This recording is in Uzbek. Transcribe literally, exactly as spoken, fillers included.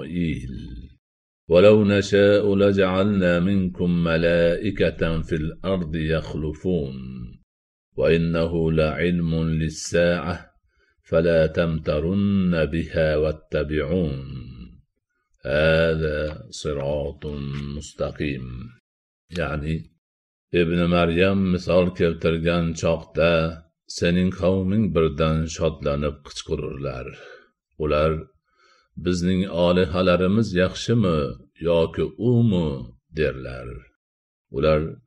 إسرائيل ولو نشاء لجعلنا منكم ملائكة في الأرض يخلفون وإنه لعلم للساعة فلا تمترن بها واتبعون هذا صراط مستقيم. يعني ibn Maryam misol keltirgan chaqda sening qavming birdan shodlanib qichqirurlar. Ular bizning olihalarimiz yaxshimi yoki umi derlar. Ular